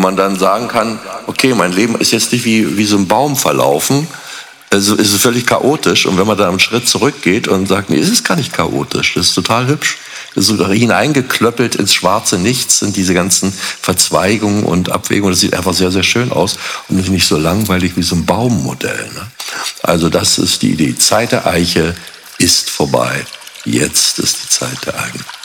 man dann sagen kann, okay, mein Leben ist jetzt nicht wie so ein Baum verlaufen, also ist es völlig chaotisch. Und wenn man dann einen Schritt zurückgeht und sagt, nee, es ist gar nicht chaotisch, das ist total hübsch. Das ist so hineingeklöppelt ins schwarze Nichts sind diese ganzen Verzweigungen und Abwägungen. Das sieht einfach sehr, sehr schön aus und ist nicht so langweilig wie so ein Baummodell. Ne? Also das ist die Idee. Die Zeit der Eiche ist vorbei. Jetzt ist die Zeit der Eichen.